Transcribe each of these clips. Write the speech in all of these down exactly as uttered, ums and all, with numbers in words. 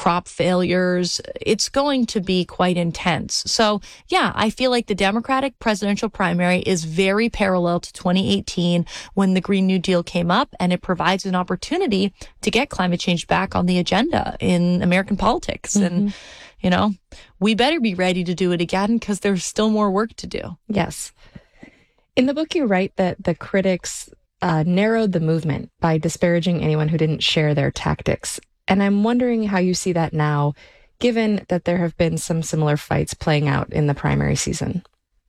crop failures. It's going to be quite intense. So yeah, I feel like the Democratic presidential primary is very parallel to twenty eighteen when the Green New Deal came up, and it provides an opportunity to get climate change back on the agenda in American politics. Mm-hmm. And, you know, we better be ready to do it again because there's still more work to do. Yes. In the book, you write that the critics uh, narrowed the movement by disparaging anyone who didn't share their tactics. And I'm wondering how you see that now, given that there have been some similar fights playing out in the primary season.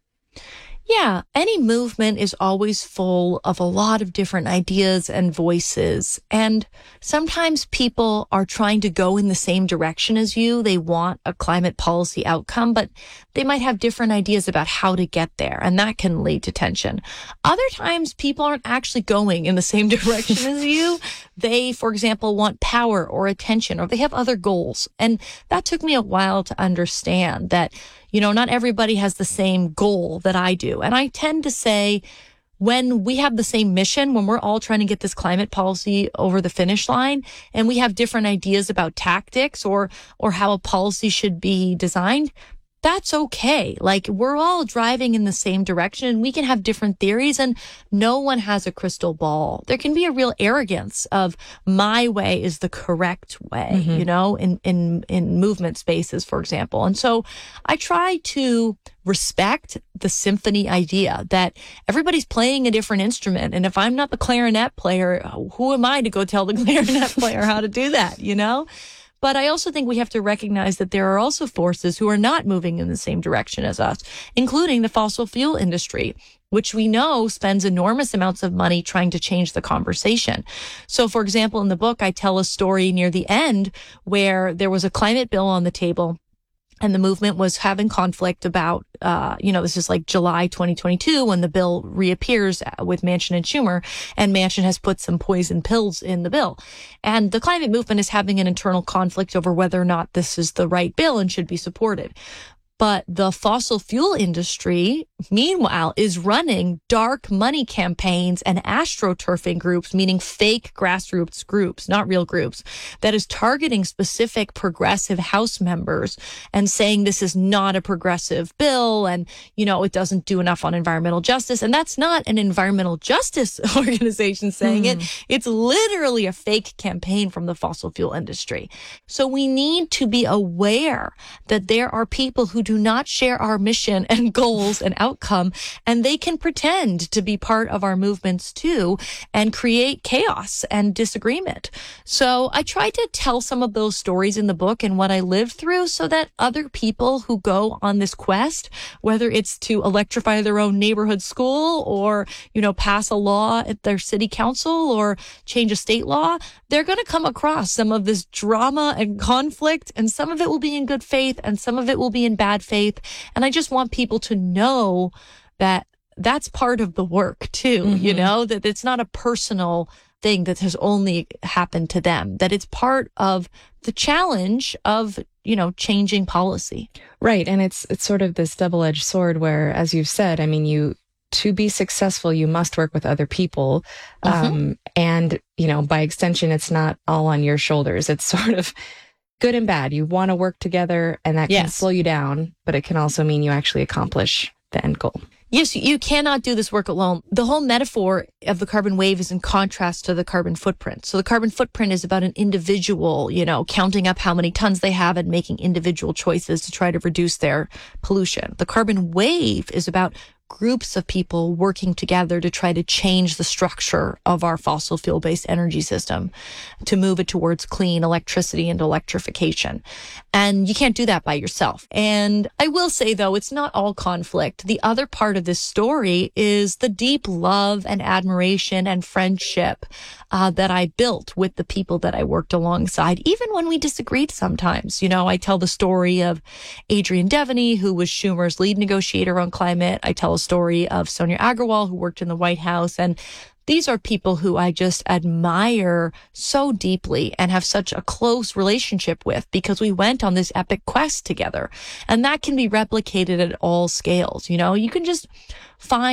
Yeah, any movement is always full of a lot of different ideas and voices. And sometimes people are trying to go in the same direction as you. They want a climate policy outcome, but they might have different ideas about how to get there. And that can lead to tension. Other times people aren't actually going in the same direction as you. They, for example, want power or attention, or they have other goals. And that took me a while to understand that, you know, not everybody has the same goal that I do. And I tend to say when we have the same mission, when we're all trying to get this climate policy over the finish line and we have different ideas about tactics or, or how a policy should be designed, that's okay. Like, we're all driving in the same direction and we can have different theories and no one has a crystal ball. There can be a real arrogance of my way is the correct way, mm-hmm. you know, in, in, in movement spaces, for example. And so I try to respect the symphony idea that everybody's playing a different instrument. And if I'm not the clarinet player, who am I to go tell the clarinet player how to do that, you know? But I also think we have to recognize that there are also forces who are not moving in the same direction as us, including the fossil fuel industry, which we know spends enormous amounts of money trying to change the conversation. So, for example, in the book, I tell a story near the end where there was a climate bill on the table and the movement was having conflict about, uh, you know, this is like July twenty twenty-two when the bill reappears with Manchin and Schumer, and Manchin has put some poison pills in the bill. And the climate movement is having an internal conflict over whether or not this is the right bill and should be supported. But the fossil fuel industry, meanwhile, is running dark money campaigns and astroturfing groups, meaning fake grassroots groups, not real groups, that is targeting specific progressive House members and saying this is not a progressive bill and, you know, it doesn't do enough on environmental justice. And that's not an environmental justice organization saying mm. it. It's literally a fake campaign from the fossil fuel industry. So we need to be aware that there are people who do not share our mission and goals and outcome, and they can pretend to be part of our movements too and create chaos and disagreement. So I try to tell some of those stories in the book and what I lived through so that other people who go on this quest, whether it's to electrify their own neighborhood school or, you know, pass a law at their city council or change a state law, they're going to come across some of this drama and conflict, and some of it will be in good faith and some of it will be in bad faith. And I just want people to know that that's part of the work too, mm-hmm. you know, that it's not a personal thing that has only happened to them, that it's part of the challenge of, you know, changing policy. Right. And it's, it's sort of this double-edged sword where, as you've said, I mean, you, to be successful, you must work with other people. Mm-hmm. Um, and, you know, by extension, it's not all on your shoulders. It's sort of good and bad. You want to work together and that yes. can slow you down, but it can also mean you actually accomplish the end goal. Yes, you cannot do this work alone. The whole metaphor of the carbon wave is in contrast to the carbon footprint. So the carbon footprint is about an individual, you know, counting up how many tons they have and making individual choices to try to reduce their pollution. The carbon wave is about groups of people working together to try to change the structure of our fossil fuel-based energy system, to move it towards clean electricity and electrification. And you can't do that by yourself. And I will say, though, it's not all conflict. The other part of this story is the deep love and admiration and friendship uh, that I built with the people that I worked alongside, even when we disagreed sometimes. You know, I tell the story of Adrian Devaney, who was Schumer's lead negotiator on climate. I tell a story of Sonia Agrawal, who worked in the White House. And these are people who I just admire so deeply and have such a close relationship with because we went on this epic quest together. And that can be replicated at all scales. You know, you can just find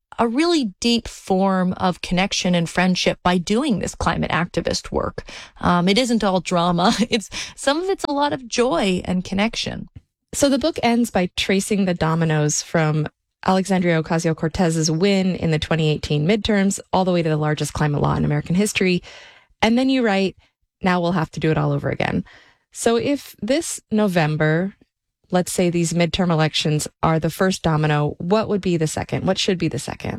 a really deep form of connection and friendship by doing this climate activist work. Um, it isn't all drama. It's some of it's a lot of joy and connection. So the book ends by tracing the dominoes from Alexandria Ocasio-Cortez's win in the twenty eighteen midterms all the way to the largest climate law in American history. And then you write, now we'll have to do it all over again. So if this November, let's say these midterm elections are the first domino, what would be the second? What should be the second?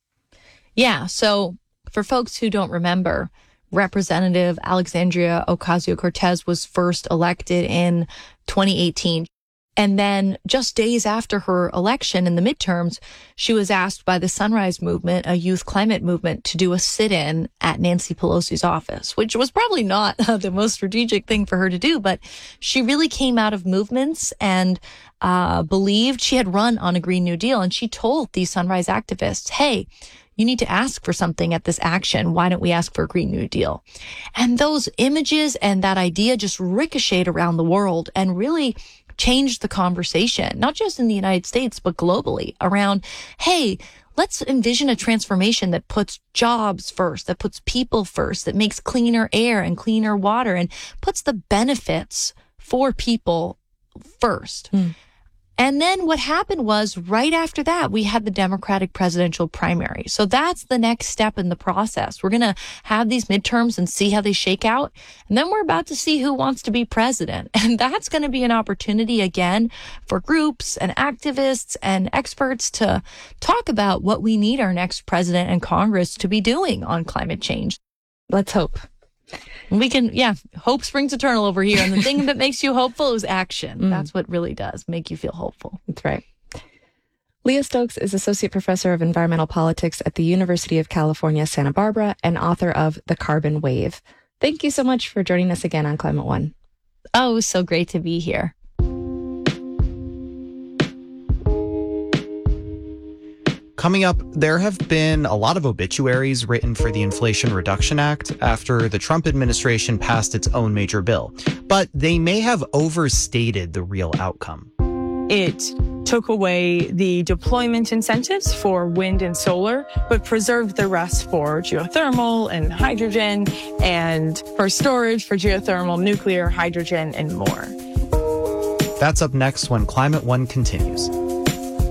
Yeah. So for folks who don't remember, Representative Alexandria Ocasio-Cortez was first elected in twenty eighteen. And then just days after her election in the midterms, she was asked by the Sunrise Movement, a youth climate movement, to do a sit-in at Nancy Pelosi's office, which was probably not uh, the most strategic thing for her to do. But she really came out of movements and uh, believed she had run on a Green New Deal. And she told these Sunrise activists, hey, you need to ask for something at this action. Why don't we ask for a Green New Deal? And those images and that idea just ricocheted around the world and really changed the conversation, not just in the United States, but globally around, hey, let's envision a transformation that puts jobs first, that puts people first, that makes cleaner air and cleaner water and puts the benefits for people first. Mm. And then what happened was right after that, we had the Democratic presidential primary. So that's the next step in the process. We're going to have these midterms and see how they shake out. And then we're about to see who wants to be president. And that's going to be an opportunity again for groups and activists and experts to talk about what we need our next president and Congress to be doing on climate change. Let's hope. We can, yeah, hope springs eternal over here. And the thing that makes you hopeful is action. Mm. That's what really does make you feel hopeful. That's right. Leah Stokes is Associate Professor of Environmental Politics at the University of California, Santa Barbara, and author of The Carbon Wave. Thank you so much for joining us again on Climate One. Oh, it was so great to be here. Coming up, there have been a lot of obituaries written for the Inflation Reduction Act after the Trump administration passed its own major bill, but they may have overstated the real outcome. It took away the deployment incentives for wind and solar, but preserved the rest for geothermal and hydrogen, and for storage for geothermal, nuclear, hydrogen, and more. That's up next when Climate One continues.